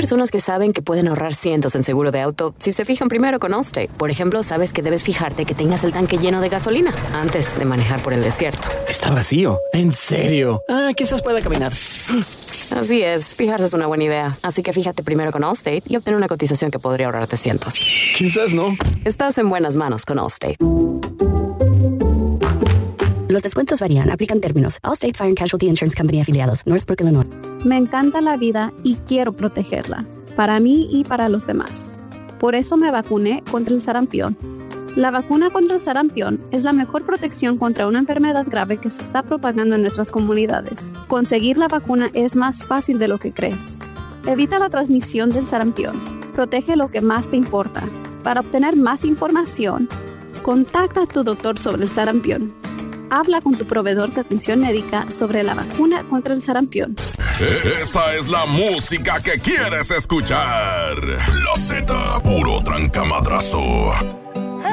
personas que saben que pueden ahorrar cientos en seguro de auto si se fijan primero con Allstate. Por ejemplo, sabes que debes fijarte que tengas el tanque lleno de gasolina antes de manejar por el desierto. Está vacío. ¿En serio? Quizás pueda caminar. Así es, fijarse es una buena idea. Así que fíjate primero con Allstate y obtén una cotización que podría ahorrarte cientos. Quizás no. Estás en buenas manos con Allstate. Los descuentos varían, aplican términos. Allstate Fire and Casualty Insurance Company afiliados, Northbrook, Illinois. Me encanta la vida y quiero protegerla, para mí y para los demás. Por eso me vacuné contra el sarampión. La vacuna contra el sarampión es la mejor protección contra una enfermedad grave que se está propagando en nuestras comunidades. Conseguir la vacuna es más fácil de lo que crees. Evita la transmisión del sarampión. Protege lo que más te importa. Para obtener más información, contacta a tu doctor sobre el sarampión. Habla con tu proveedor de atención médica sobre la vacuna contra el sarampión. Esta es la música que quieres escuchar. La Z, puro trancamadrazo.